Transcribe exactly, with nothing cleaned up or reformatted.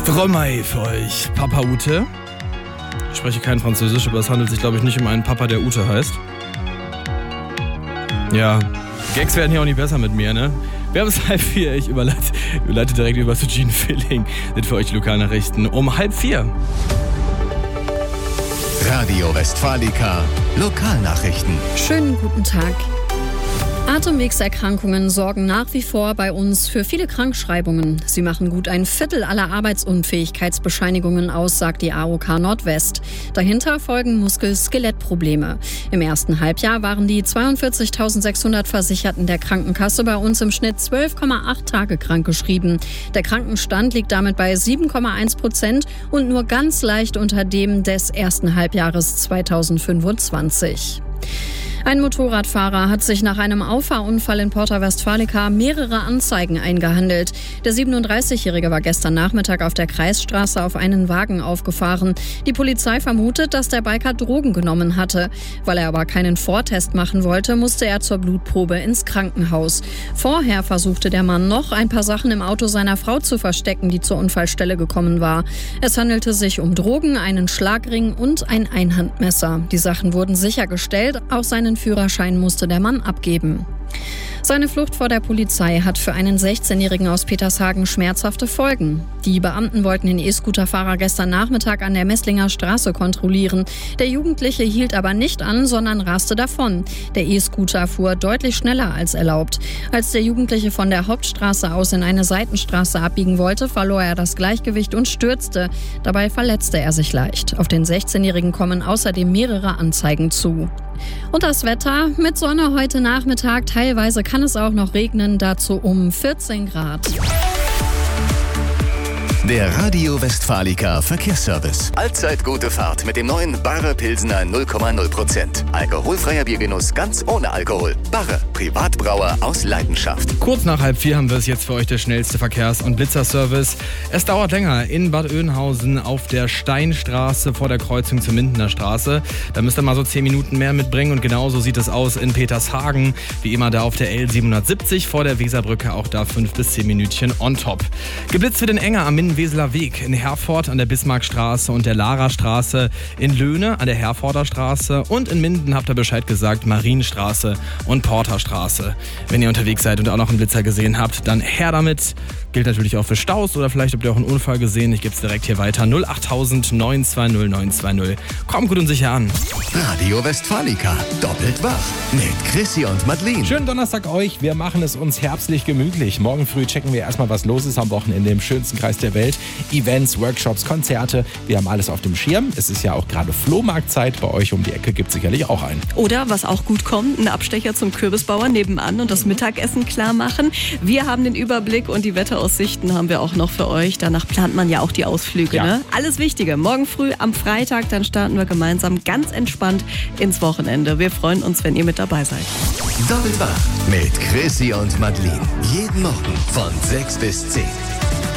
Stromae für euch. Papa Ute. Ich spreche kein Französisch, aber es handelt sich, glaube ich, nicht um einen Papa, der Ute heißt. Ja, Gags werden hier auch nicht besser mit mir, ne? Wir haben es halb vier. Ich überleite, überleite direkt über zu Gene Filling. Sind für euch die Lokalnachrichten um halb vier. Radio Westfalica, Lokalnachrichten. Schönen guten Tag. Atemwegserkrankungen sorgen nach wie vor bei uns für viele Krankschreibungen. Sie machen gut ein Viertel aller Arbeitsunfähigkeitsbescheinigungen aus, sagt die A O K Nordwest. Dahinter folgen Muskel-Skelettprobleme. Im ersten Halbjahr waren die zweiundvierzigtausendsechshundert Versicherten der Krankenkasse bei uns im Schnitt zwölf Komma acht Tage krankgeschrieben. Der Krankenstand liegt damit bei sieben Komma eins Prozent und nur ganz leicht unter dem des ersten Halbjahres zweitausendfünfundzwanzig. Ein Motorradfahrer hat sich nach einem Auffahrunfall in Porta Westfalica mehrere Anzeigen eingehandelt. Der siebenunddreißigjährige war gestern Nachmittag auf der Kreisstraße auf einen Wagen aufgefahren. Die Polizei vermutet, dass der Biker Drogen genommen hatte. Weil er aber keinen Vortest machen wollte, musste er zur Blutprobe ins Krankenhaus. Vorher versuchte der Mann noch, ein paar Sachen im Auto seiner Frau zu verstecken, die zur Unfallstelle gekommen war. Es handelte sich um Drogen, einen Schlagring und ein Einhandmesser. Die Sachen wurden sichergestellt, auch seinen Führerschein musste der Mann abgeben. Seine Flucht vor der Polizei hat für einen sechzehnjährigen aus Petershagen schmerzhafte Folgen. Die Beamten wollten den E-Scooter-Fahrer gestern Nachmittag an der Messlinger Straße kontrollieren. Der Jugendliche hielt aber nicht an, sondern raste davon. Der E-Scooter fuhr deutlich schneller als erlaubt. Als der Jugendliche von der Hauptstraße aus in eine Seitenstraße abbiegen wollte, verlor er das Gleichgewicht und stürzte. Dabei verletzte er sich leicht. Auf den sechzehnjährigen kommen außerdem mehrere Anzeigen zu. Und das Wetter mit Sonne heute Nachmittag. Teilweise kann es auch noch regnen, dazu um vierzehn Grad. Der Radio Westfalica Verkehrsservice. Allzeit gute Fahrt mit dem neuen Barre Pilsener null Komma null Prozent. Alkoholfreier Biergenuss ganz ohne Alkohol. Barre, Privatbrauer aus Leidenschaft. Kurz nach halb vier haben wir es jetzt für euch, der schnellste Verkehrs- und Blitzerservice. Es dauert länger in Bad Oeynhausen auf der Steinstraße vor der Kreuzung zur Mindener Straße. Da müsst ihr mal so zehn Minuten mehr mitbringen und genauso sieht es aus in Petershagen. Wie immer da auf der L siebenhundertsiebzig vor der Weserbrücke, auch da fünf bis zehn Minütchen on top. Geblitzt wird in Enger am Minden-Weseler Weg, in Herford an der Bismarckstraße und der Larastraße, in Löhne an der Herforder Straße und in Minden habt ihr Bescheid gesagt, Marienstraße und Porterstraße. Wenn ihr unterwegs seid und auch noch einen Blitzer gesehen habt, dann her damit. Gilt natürlich auch für Staus oder vielleicht habt ihr auch einen Unfall gesehen. Ich gebe es direkt hier weiter. null achttausend neun zwei null neun zwei null. Kommt gut und sicher an. Radio Westfalica, doppelt wach mit Chrissy und Madeleine. Schönen Donnerstag euch. Wir machen es uns herbstlich gemütlich. Morgen früh checken wir erstmal, was los ist am Wochenende im schönsten Kreis der Welt. Events, Workshops, Konzerte. Wir haben alles auf dem Schirm. Es ist ja auch gerade Flohmarktzeit. Bei euch um die Ecke gibt es sicherlich auch einen. Oder, was auch gut kommt, ein Abstecher zum Kürbisbauer nebenan und das Mittagessen klar machen. Wir haben den Überblick und die Wetteraussichten haben wir auch noch für euch. Danach plant man ja auch die Ausflüge. Ja. Ne? Alles Wichtige. Morgen früh am Freitag, dann starten wir gemeinsam ganz entspannt ins Wochenende. Wir freuen uns, wenn ihr mit dabei seid. Doppelt wach mit Chrissy und Madeleine. Jeden Morgen von sechs bis zehn.